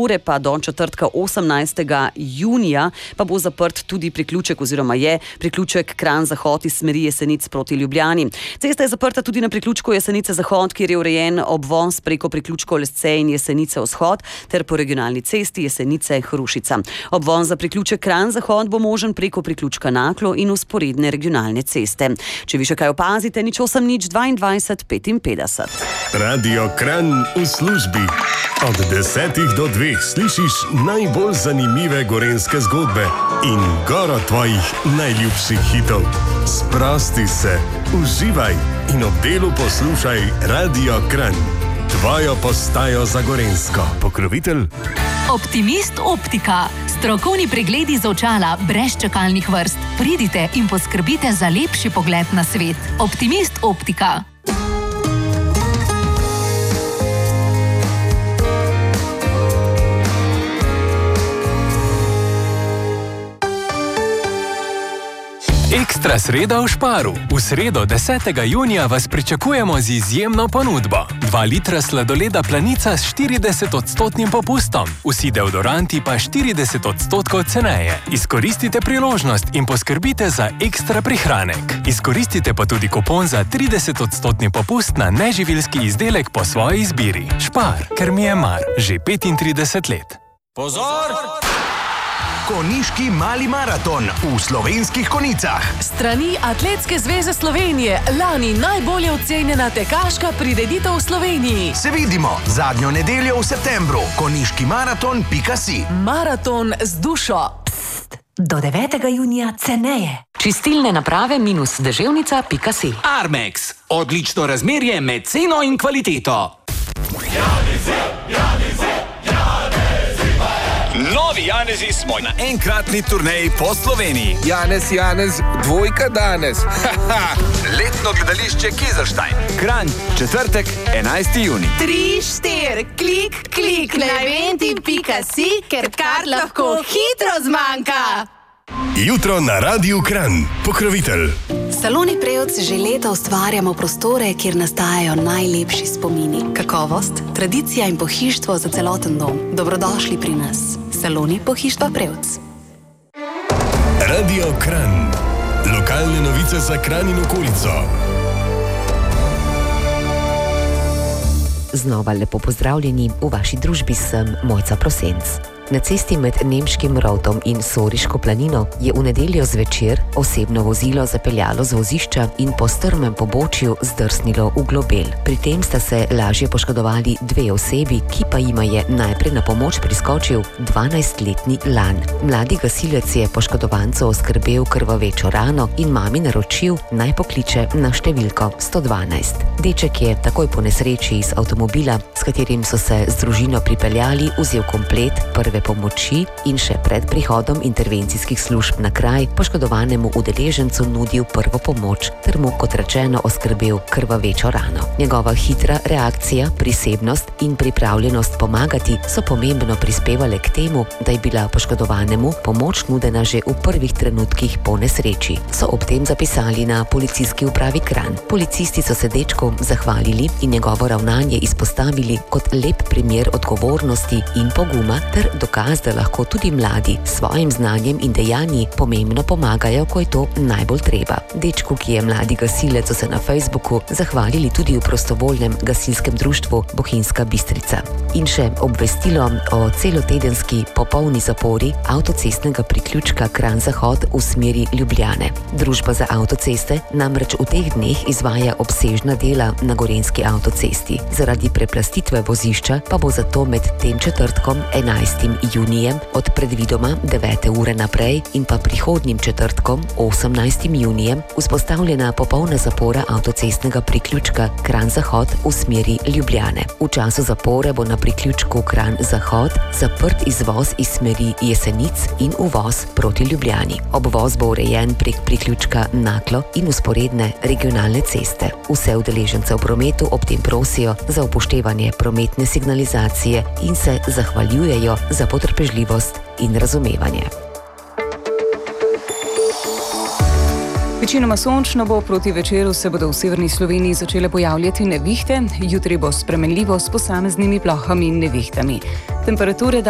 ure pa do četrtka 18. junija pa bo zaprt tudi priključek oziroma je priključek Kranj-Zahod iz smeri Jesenic proti Ljubljani. Cesta je zaprta tudi na priključku Jesenice-Zahod, kjer je urejen obvoz preko priključkov Lesce in Jesenice-Vzhod ter po regionalni cesti Jesenice-Hrušica. Obvoz za priključek Kranj-Zahod bo možen preko priključka Naklo in vzporedne regionalne ceste. Če vi še kaj opazite, 08 22 55. Radio Kranj v službi. Od 10 do 2 slišiš najbolj zanimive gorenjske zgodbe in goro tvojih najljubših hitov. Sprosti se, uživaj in ob delu poslušaj Radio Kranj. Tvojo postajo za gorenjsko. Pokrovitelj Optimist Optika. Strokovni pregledi z očala brez čakalnih vrst. Pridite in poskrbite za lepši pogled na svet. Optimist Optika. Ekstra sreda v Šparu. V sredo 10. junija vas pričakujemo z izjemno ponudbo. 2 litra sladoleda Planica s 40% popustom. Vsi deodoranti pa 40% ceneje. Izkoristite priložnost in poskrbite za ekstra prihranek. Izkoristite pa tudi kupon za 30% popust na neživilski izdelek po svoji izbiri. Špar, ker mi je mar. Že 35 let. Pozor! Konjiški mali maraton v Slovenskih Konjicah. Strani Atletske zveze Slovenije lani najbolje ocenjena tekaška prireditev v Sloveniji. Se vidimo zadnjo nedeljo v septembru. Konjiškimaraton.si. Maraton z dušo. Pst, do 9. junija ceneje. Čistilne naprave minus deževnica.si. Armex. Odlično razmerje med ceno in kvaliteto. Novi Janezi smo na enkratni turneji po Sloveniji. Janez, dvojka danes. Letno gledališče Kizerstein. Kranj, četrtek, 11. juni. 3, 4, klik na eventi.si, ker kar lahko hitro zmanjka. Jutro na Radiu Kranj. Pokrovitelj Saloni Prevc že leta ustvarjamo prostore, kjer nastajajo najlepši spomini. Kakovost, tradicija in pohištvo za celoten dom. Dobrodošli pri nas. Saloni pohištva Prevc. Radio Kranj. Lokalne novice za Kranj in okolico. Znova lepo pozdravljeni, v vaši družbi sem Mojca Prosenc. Na cesti med Nemškim Rovtom in Soriško planino je v nedeljo zvečer osebno vozilo zapeljalo z vozišča in po strmem pobočju zdrsnilo v globel. Pri tem sta se lažje poškodovali 2 osebi, ki pa jima je najprej na pomoč priskočil 12-letni Lan. Mladi gasilec je poškodovancu oskrbel krvavečo rano in mami naročil, naj pokliče na številko 112. Deček je takoj po nesreči iz avtomobila, s katerim so se z družino pripeljali, vzel komplet prve pomoči in še pred prihodom intervencijskih služb na kraj poškodovanemu udeležencu nudil prvo pomoč ter mu, kot rečeno, oskrbel krvavečo rano. Njegova hitra reakcija, prisebnost in pripravljenost pomagati so pomembno prispevale k temu, da je bila poškodovanemu pomoč nudena že v prvih trenutkih po nesreči, so ob tem zapisali na policijski upravi Kranj. Policisti so se dečku zahvalili in njegovo ravnanje izpostavili kot lep primer odgovornosti in poguma ter dokaz, da lahko tudi mladi s svojim znanjem in dejanji pomembno pomagajo, ko je to najbolj treba. Dečku, ki je mladi gasilec, so se na Facebooku zahvalili tudi v prostovoljnem gasilskem društvu Bohinjska Bistrica. In še obvestilo o celotedenski popolni zapori avtocestnega priključka Kranj-Zahod v smeri Ljubljane. Družba za avtoceste namreč v teh dneh izvaja obsežna dela na gorenjski avtocesti. Zaradi preplastitve vozišča pa bo zato med tem četrtkom 11. junijem od predvidoma 9. ure naprej in pa prihodnjim četrtkom 18. junijem vzpostavljena popolna zapora avtocestnega priključka Kranj-Zahod v smeri Ljubljane. V času zapore bo na priključku Kranj-Zahod zaprt izvoz iz smeri Jesenic in uvoz proti Ljubljani. Obvoz bo urejen prek priključka Naklo in vzporedne regionalne ceste. Vse udeležence v prometu ob tem prosijo za upoštevanje prometne signalizacije in se zahvaljujejo za potrpežljivost in razumevanje. Večinoma sončno bo, proti večeru se bodo v severni Sloveniji začele pojavljati nevihte, jutri bo spremenljivo s posameznimi plohami in nevihtami. Temperature